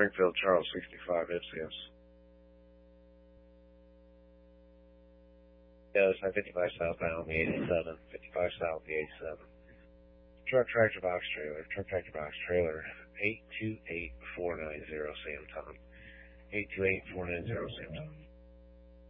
Springfield, Charles, 65 FCS. Yes, I 55 southbound, the 87. 55 south, the 87. Truck tractor box trailer, 828-490 Sam Tom. 828-490 Sam Tom.